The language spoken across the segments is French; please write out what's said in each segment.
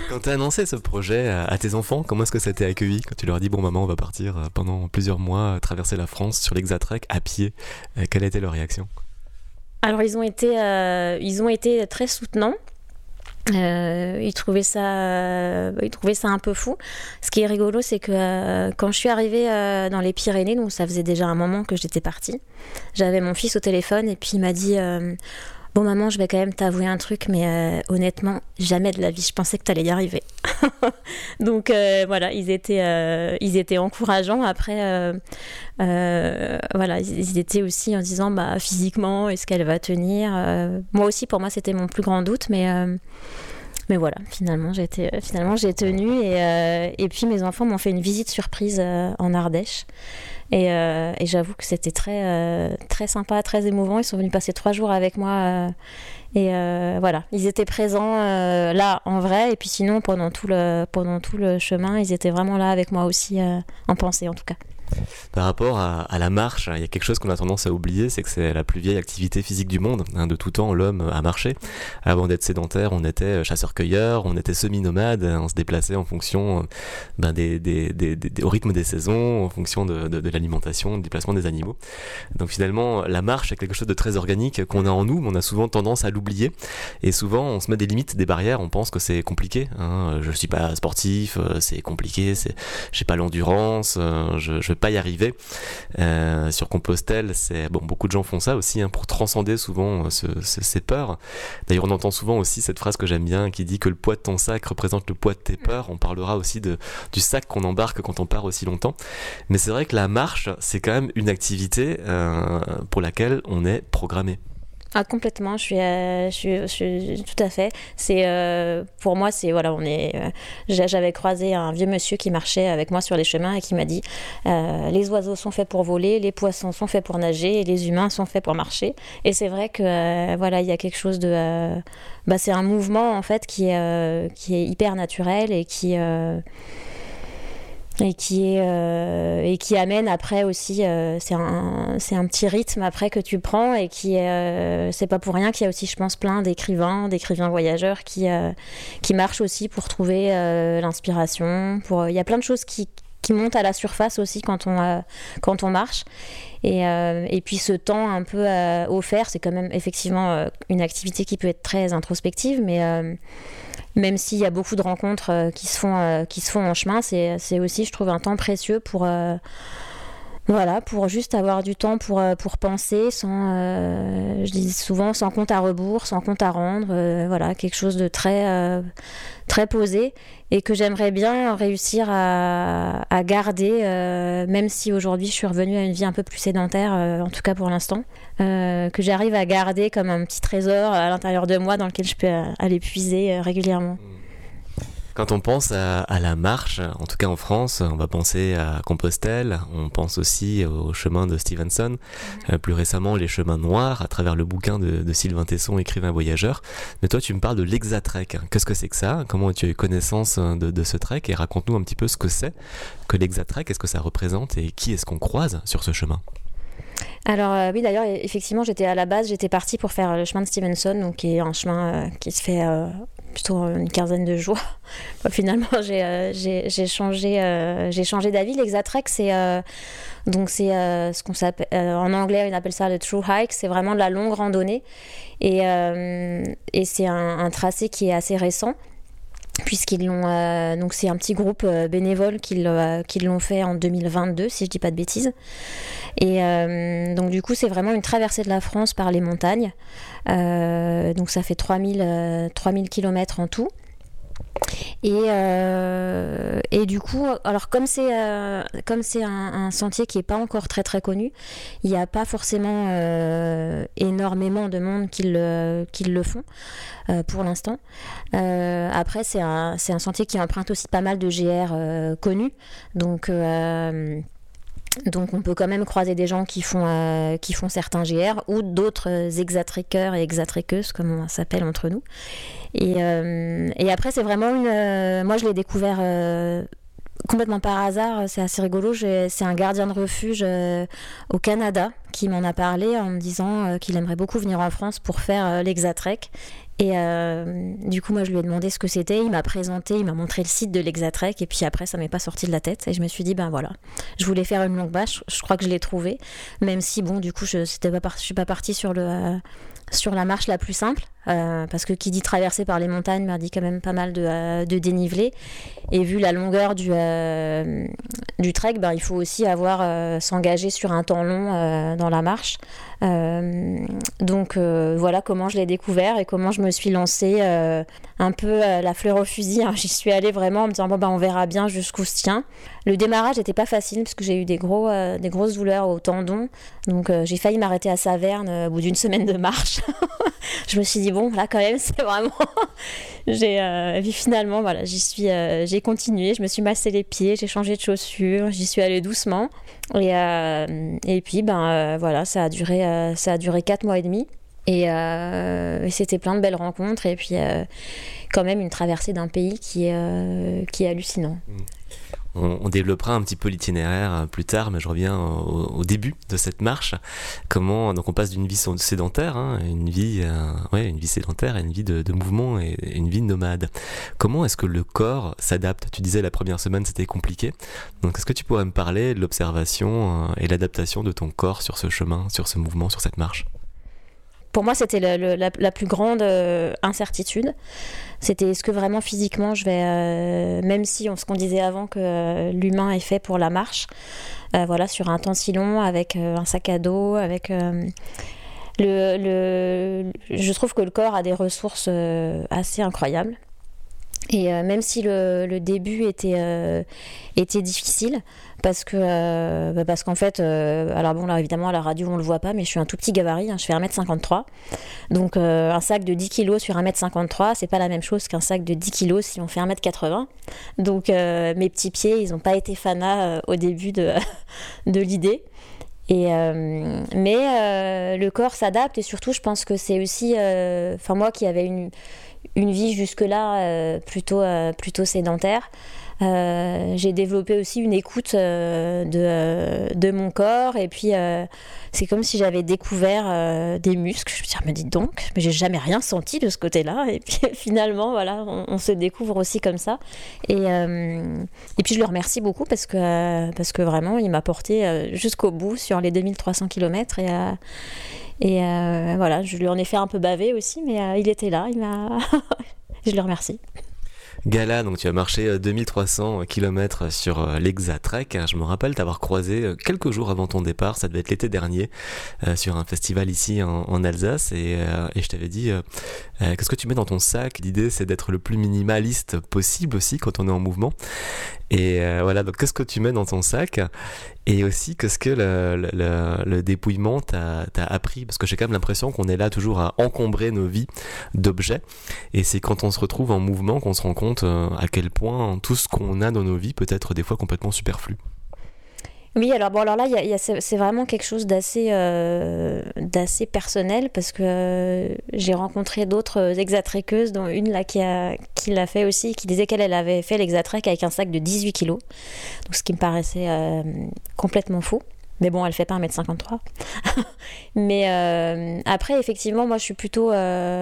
Quand tu as annoncé ce projet à tes enfants, comment est-ce que ça a été accueilli quand tu leur as dit bon maman on va partir pendant plusieurs mois traverser la France sur l'Exatrek à pied, quelle a été leur réaction? Alors ils ont été très soutenants. Ils trouvaient ça un peu fou. Ce qui est rigolo, c'est que quand je suis arrivée dans les Pyrénées, donc ça faisait déjà un moment que j'étais partie, j'avais mon fils au téléphone et puis il m'a dit bon maman, je vais quand même t'avouer un truc, mais honnêtement, jamais de la vie, je pensais que t'allais y arriver. Donc voilà, ils étaient encourageants. Après, voilà, ils étaient aussi en disant bah physiquement, est-ce qu'elle va tenir? Moi aussi, pour moi, c'était mon plus grand doute, mais voilà, finalement j'ai tenu et puis mes enfants m'ont fait une visite surprise en Ardèche. Et j'avoue que c'était très sympa, très émouvant. Ils sont venus passer 3 jours avec moi. Voilà, ils étaient présents là en vrai. Et puis sinon, pendant tout le chemin, ils étaient vraiment là avec moi aussi, en pensée en tout cas. Par rapport à la marche, il y a quelque chose qu'on a tendance à oublier, c'est que c'est la plus vieille activité physique du monde. De tout temps, l'homme a marché. Avant d'être sédentaire, on était chasseur-cueilleur, on était semi-nomade, on se déplaçait en fonction au rythme des saisons, en fonction de l'alimentation, du déplacement des animaux. Donc finalement, la marche est quelque chose de très organique qu'on a en nous, mais on a souvent tendance à l'oublier. Et souvent, on se met des limites, des barrières, on pense que c'est compliqué. Je suis pas sportif, c'est compliqué, j'ai pas l'endurance, je vais pas y arriver. Sur Compostelle, beaucoup de gens font ça aussi pour transcender souvent ces peurs. D'ailleurs, on entend souvent aussi cette phrase que j'aime bien qui dit que le poids de ton sac représente le poids de tes peurs. On parlera aussi du sac qu'on embarque quand on part aussi longtemps. Mais c'est vrai que la marche, c'est quand même une activité pour laquelle on est programmé. Ah, complètement, je suis tout à fait. Pour moi, voilà, j'avais croisé un vieux monsieur qui marchait avec moi sur les chemins et qui m'a dit les oiseaux sont faits pour voler, les poissons sont faits pour nager et les humains sont faits pour marcher. Et c'est vrai que voilà, il y a quelque chose de c'est un mouvement en fait qui est hyper naturel et qui amène après aussi c'est un petit rythme après que tu prends et c'est pas pour rien qu'il y a aussi je pense plein d'écrivains voyageurs qui marchent aussi pour trouver l'inspiration, il y a plein de choses qui montent à la surface aussi quand on marche et puis ce temps un peu offert, c'est quand même effectivement une activité qui peut être très introspective, mais même s'il y a beaucoup de rencontres qui se font en chemin, c'est aussi, je trouve, un temps précieux pour juste avoir du temps pour penser je dis souvent, sans compte à rebours, sans compte à rendre, voilà, quelque chose de très, très posé et que j'aimerais bien réussir à garder, même si aujourd'hui je suis revenue à une vie un peu plus sédentaire, en tout cas pour l'instant, que j'arrive à garder comme un petit trésor à l'intérieur de moi dans lequel je peux aller puiser régulièrement. Quand on pense à la marche, en tout cas en France, on va penser à Compostelle, on pense aussi au chemin de Stevenson, plus récemment les chemins noirs à travers le bouquin de Sylvain Tesson, écrivain voyageur. Mais toi tu me parles de l'Exatrek, qu'est-ce que c'est que ça? Comment tu as eu connaissance de ce trek et raconte-nous un petit peu ce que c'est que l'Exatrek, qu'est-ce que ça représente et qui est-ce qu'on croise sur ce chemin? Alors oui, d'ailleurs, effectivement, j'étais partie pour faire le chemin de Stevenson, donc qui est un chemin qui se fait plutôt une quinzaine de jours. Finalement, j'ai changé d'avis. L'Exatrek, c'est ce qu'on s'appelle en anglais, on appelle ça le true hike. C'est vraiment de la longue randonnée et c'est un tracé qui est assez récent. Puisqu'ils l'ont donc c'est un petit groupe bénévole qui l'ont fait en 2022 si je dis pas de bêtises et donc du coup c'est vraiment une traversée de la France par les montagnes, donc ça fait 3000 km en tout. Et du coup, alors comme c'est un sentier qui est pas encore très très connu, il n'y a pas forcément énormément de monde qui le font pour l'instant. Après, c'est un sentier qui emprunte aussi pas mal de GR connus, donc on peut quand même croiser des gens qui font certains GR ou d'autres exatrekkeurs et exatrekkeuses comme on s'appelle entre nous. Et après c'est vraiment moi je l'ai découvert complètement par hasard, c'est assez rigolo. C'est un gardien de refuge au Canada qui m'en a parlé en me disant qu'il aimerait beaucoup venir en France pour faire l'Exatrek. Et du coup, moi, je lui ai demandé ce que c'était. Il m'a présenté, il m'a montré le site de l'Exatrek. Et puis après, ça m'est pas sorti de la tête. Et je me suis dit, ben voilà, je voulais faire une longue bâche. Je crois que je l'ai trouvé. Même si, bon, du coup, je suis pas partie sur la marche la plus simple. Parce que qui dit traverser par les montagnes, m'a dit quand même pas mal de dénivelé. Et vu la longueur du trek, ben, il faut aussi s'engager sur un temps long dans la marche. Donc voilà comment je l'ai découvert et comment je me suis lancée un peu la fleur au fusil. J'y suis allée vraiment en me disant bon, ben, on verra bien jusqu'où se tient. Le démarrage n'était pas facile parce que j'ai eu des grosses douleurs au tendon. Donc j'ai failli m'arrêter à Saverne au bout d'une semaine de marche. Je me suis dit bon là quand même c'est vraiment finalement voilà j'ai continué, je me suis massé les pieds, j'ai changé de chaussures, j'y suis allée doucement et puis voilà ça a duré 4 mois et demi et c'était plein de belles rencontres et puis quand même une traversée d'un pays qui est hallucinant. On développera un petit peu l'itinéraire plus tard, mais je reviens au début de cette marche. Donc on passe d'une vie sédentaire, une vie sédentaire à une vie de mouvement et une vie nomade. Comment est-ce que le corps s'adapte ? Tu disais la première semaine c'était compliqué. Donc est-ce que tu pourrais me parler de l'observation et l'adaptation de ton corps sur ce chemin, sur ce mouvement, sur cette marche ? Pour moi, c'était la plus grande incertitude. C'était est-ce que vraiment physiquement, je vais, même si ce qu'on disait avant que l'humain est fait pour la marche, voilà, sur un temps si long, avec un sac à dos, avec je trouve que le corps a des ressources assez incroyables. Et même si le début était difficile, parce qu'en fait, alors bon là évidemment à la radio on le voit pas, mais je suis un tout petit gabarit, je fais 1m53, donc un sac de 10 kg sur 1m53, c'est pas la même chose qu'un sac de 10 kg si on fait 1m80, donc mes petits pieds ils ont pas été fanas au début de l'idée. Mais le corps s'adapte et surtout je pense que c'est aussi, moi qui avais une vie jusque-là plutôt sédentaire, j'ai développé aussi une écoute de mon corps et puis c'est comme si j'avais découvert des muscles. Je me suis dit, mais dites donc, mais j'ai jamais rien senti de ce côté-là et puis finalement voilà, on se découvre aussi comme ça et puis je le remercie beaucoup parce que vraiment il m'a porté jusqu'au bout sur les 2300 km et voilà, je lui en ai fait un peu baver aussi, mais il était là, je le remercie. Gala, donc tu as marché 2300 km sur l'Exatrek. Je me rappelle t'avoir croisé quelques jours avant ton départ, ça devait être l'été dernier, sur un festival ici en Alsace. Et je t'avais dit, qu'est-ce que tu mets dans ton sac ? L'idée c'est d'être le plus minimaliste possible aussi quand on est en mouvement. Et voilà, donc qu'est-ce que tu mets dans ton sac ? Et aussi, qu'est-ce que le dépouillement t'a appris ? Parce que j'ai quand même l'impression qu'on est là toujours à encombrer nos vies d'objets. Et c'est quand on se retrouve en mouvement qu'on se rend compte à quel point tout ce qu'on a dans nos vies peut être des fois complètement superflu. Oui, alors là, c'est vraiment quelque chose d'assez personnel parce que j'ai rencontré d'autres exatrekeuses, dont une là qui l'a fait aussi, qui disait qu'elle avait fait l'exatrek avec un sac de 18 kilos, donc ce qui me paraissait complètement fou. Mais bon, elle fait pas 1m53. Mais après, effectivement, moi, je suis plutôt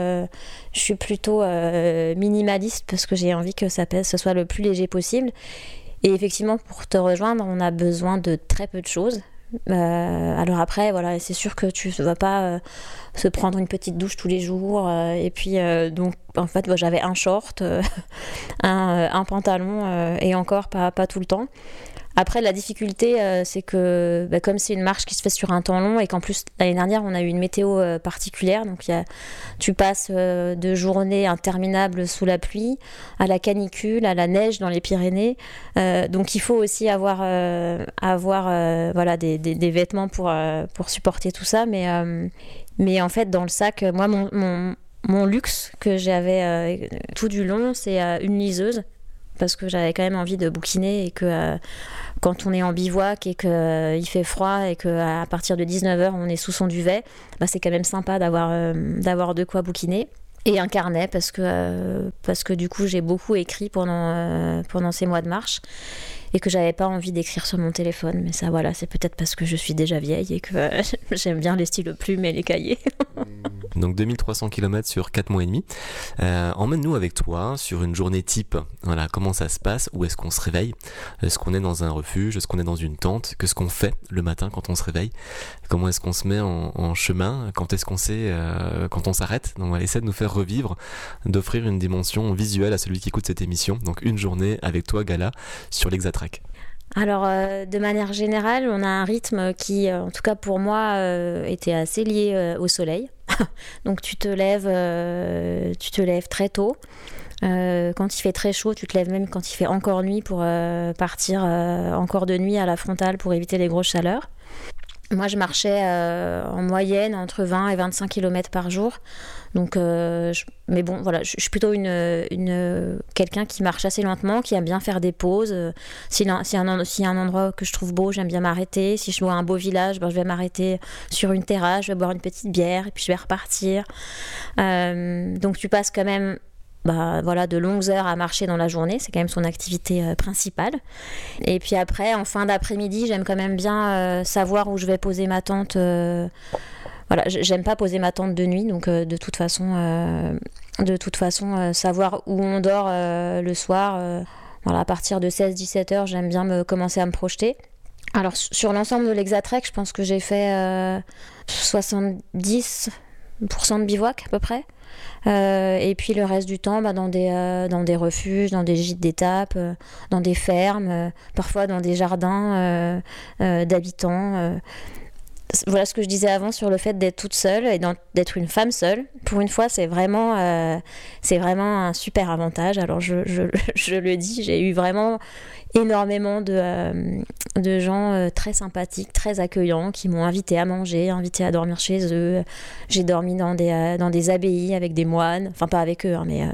minimaliste parce que j'ai envie que ce soit le plus léger possible. Et effectivement, pour te rejoindre, on a besoin de très peu de choses. Alors après, voilà, c'est sûr que tu ne vas pas se prendre une petite douche tous les jours. Et puis, donc, en fait, j'avais un short, un pantalon et encore pas tout le temps. Après, la difficulté, c'est que comme c'est une marche qui se fait sur un temps long et qu'en plus, l'année dernière, on a eu une météo particulière. Donc, tu passes de journées interminables sous la pluie à la canicule, à la neige dans les Pyrénées. Donc, il faut aussi avoir voilà, des vêtements pour supporter tout ça. Mais en fait, dans le sac, moi, mon luxe que j'avais tout du long, c'est une liseuse. Parce que j'avais quand même envie de bouquiner et que quand on est en bivouac et qu'il fait froid et qu'à partir de 19h on est sous son duvet, c'est quand même sympa d'avoir de quoi bouquiner. Et un carnet parce que du coup j'ai beaucoup écrit pendant ces mois de marche. et que j'avais pas envie d'écrire sur mon téléphone. Mais ça, voilà, c'est peut-être parce que je suis déjà vieille et que j'aime bien les stylos plumes et les cahiers. Donc 2300 km sur 4 mois et demi. Emmène-nous avec toi sur une journée type. Voilà, comment ça se passe? Où est-ce qu'on se réveille? Est-ce qu'on est dans un refuge? Est-ce qu'on est dans une tente? Qu'est-ce qu'on fait le matin quand on se réveille? Comment est-ce qu'on se met en chemin? Quand est-ce qu'on sait quand on s'arrête? Donc on va essayer de nous faire revivre, d'offrir une dimension visuelle à celui qui écoute cette émission. Donc une journée avec toi, Gala, sur l'Exatrack. Alors, de manière générale, on a un rythme qui, en tout cas pour moi, était assez lié au soleil. Donc tu te lèves très tôt. Quand il fait très chaud, tu te lèves même quand il fait encore nuit pour partir encore de nuit à la frontale pour éviter les grosses chaleurs. Moi, je marchais en moyenne entre 20 et 25 km par jour. Donc, mais bon, voilà, je suis plutôt quelqu'un qui marche assez lentement, qui aime bien faire des pauses. S'il y a un endroit que je trouve beau, j'aime bien m'arrêter. Si je vois un beau village, je vais m'arrêter sur une terrasse, je vais boire une petite bière et puis je vais repartir. Donc, tu passes quand même de longues heures à marcher dans la journée, c'est quand même son activité principale. Et puis après, en fin d'après-midi, j'aime quand même bien savoir où je vais poser ma tente. J'aime pas poser ma tente de nuit, donc de toute façon, savoir où on dort le soir. À partir de 16-17 heures, j'aime bien commencer à me projeter. Alors sur l'ensemble de l'Exatrack, je pense que j'ai fait 70% de bivouac à peu près. Et puis le reste du temps dans des refuges, dans des gîtes d'étape, dans des fermes, parfois dans des jardins d'habitants. Voilà ce que je disais avant sur le fait d'être toute seule et d'être une femme seule. Pour une fois, c'est vraiment un super avantage. Alors je le dis, j'ai eu vraiment énormément de gens très sympathiques, très accueillants, qui m'ont invité à manger, invité à dormir chez eux. J'ai dormi dans des abbayes avec des moines, enfin pas avec eux, hein, mais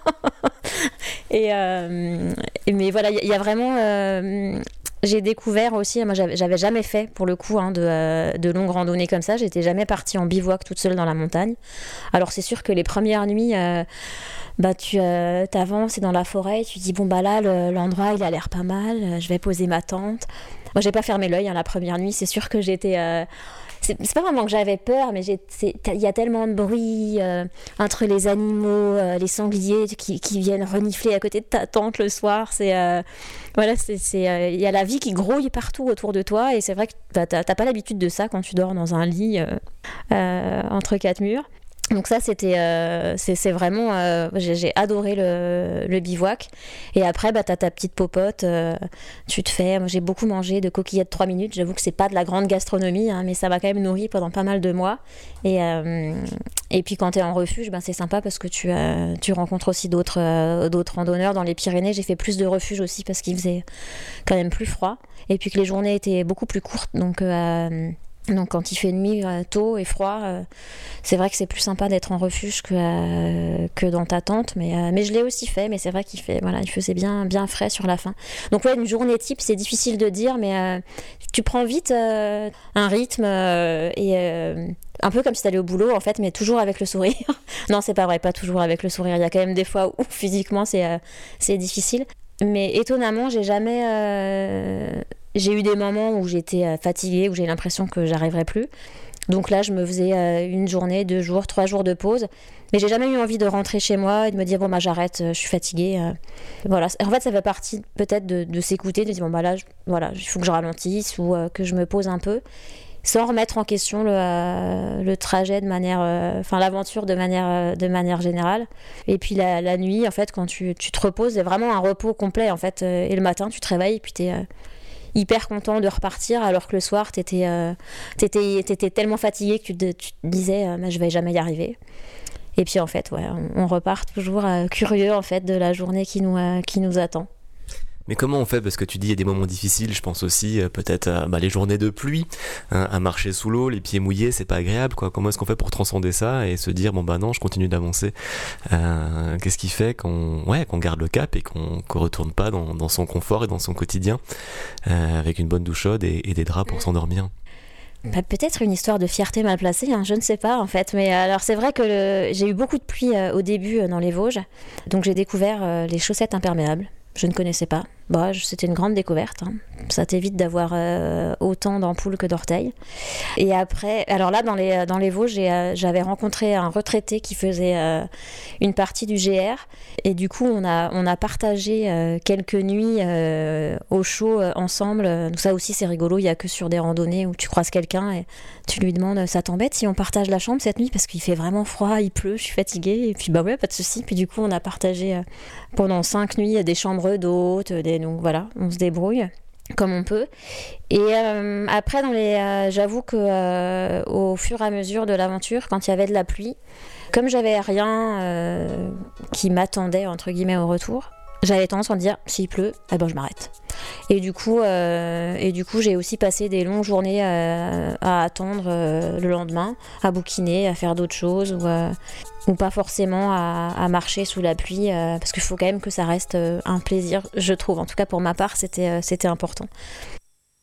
mais voilà, il y a vraiment j'ai découvert aussi, moi j'avais jamais fait pour le coup de longues randonnées comme ça, j'étais jamais partie en bivouac toute seule dans la montagne. Alors c'est sûr que les premières nuits, tu t'avances dans la forêt et tu dis là l'endroit il a l'air pas mal, je vais poser ma tente. Moi j'ai pas fermé l'œil la première nuit, c'est sûr que j'étais... C'est pas vraiment que j'avais peur, mais il y a tellement de bruit entre les animaux, les sangliers qui viennent renifler à côté de ta tente le soir. Il y a la vie qui grouille partout autour de toi, et c'est vrai que t'as pas l'habitude de ça quand tu dors dans un lit entre quatre murs. Donc ça, c'est vraiment... j'ai adoré le bivouac. Et après, t'as ta petite popote. Moi, j'ai beaucoup mangé de coquillettes 3 minutes. J'avoue que c'est pas de la grande gastronomie, mais ça m'a quand même nourri pendant pas mal de mois. Et puis quand t'es en refuge, c'est sympa parce que tu rencontres aussi d'autres randonneurs dans les Pyrénées. J'ai fait plus de refuges aussi parce qu'il faisait quand même plus froid. Et puis que les journées étaient beaucoup plus courtes. Donc quand il fait nuit tôt et froid, c'est vrai que c'est plus sympa d'être en refuge que dans ta tente, mais je l'ai aussi fait, mais c'est vrai il faisait bien frais sur la fin. Donc une journée type, c'est difficile de dire, mais tu prends vite un rythme et un peu comme si t'allais au boulot en fait, mais toujours avec le sourire. Non, c'est pas vrai, pas toujours avec le sourire. Il y a quand même des fois où physiquement c'est difficile. Mais étonnamment, j'ai eu des moments où j'étais fatiguée, où j'ai l'impression que j'arriverais plus. Donc là, je me faisais 1 journée, 2 jours, 3 jours de pause. Mais j'ai jamais eu envie de rentrer chez moi et de me dire j'arrête, je suis fatiguée. Voilà. En fait, ça fait partie peut-être de s'écouter, de dire là, il faut que je ralentisse ou que je me pose un peu, sans remettre en question le trajet de manière, l'aventure de manière générale. Et puis la nuit, en fait, quand tu te reposes, c'est vraiment un repos complet en fait. Et le matin, tu te réveilles et puis t'es hyper content de repartir, alors que le soir t'étais tellement fatigué que tu te disais je vais jamais y arriver. Et puis en fait on repart toujours curieux en fait de la journée qui nous attend. Mais comment on fait? Parce que tu dis il y a des moments difficiles, je pense aussi peut-être à les journées de pluie, à marcher sous l'eau, les pieds mouillés, c'est pas agréable quoi. Comment est-ce qu'on fait pour transcender ça et se dire non, je continue d'avancer? Qu'est-ce qui fait qu'on garde le cap et qu'on retourne pas dans son confort et dans son quotidien avec une bonne douche chaude et des draps pour s'endormir? Peut-être une histoire de fierté mal placée, je ne sais pas en fait. Mais alors c'est vrai que j'ai eu beaucoup de pluie au début dans les Vosges, donc j'ai découvert les chaussettes imperméables. Je ne connaissais pas. C'était une grande découverte. Hein. Ça t'évite d'avoir autant d'ampoules que d'orteils. Et après, alors là, dans les Vosges, j'avais rencontré un retraité qui faisait une partie du GR. Et du coup, on a partagé quelques nuits au chaud ensemble. Donc ça aussi, c'est rigolo. Il n'y a que sur des randonnées où tu croises quelqu'un et tu lui demandes, ça t'embête si on partage la chambre cette nuit parce qu'il fait vraiment froid, il pleut, je suis fatiguée. Et puis ouais, pas de souci. Puis du coup, on a partagé pendant 5 nuits des chambres d'hôtes. Donc voilà, on se débrouille comme on peut. Et après, j'avoue que au fur et à mesure de l'aventure, quand il y avait de la pluie, comme j'avais rien qui m'attendait entre guillemets au retour, j'avais tendance à me dire s'il pleut, je m'arrête. Et du coup, j'ai aussi passé des longues journées à attendre le lendemain, à bouquiner, à faire d'autres choses ou pas forcément à marcher sous la pluie, parce qu'il faut quand même que ça reste un plaisir, je trouve. En tout cas, pour ma part, c'était important.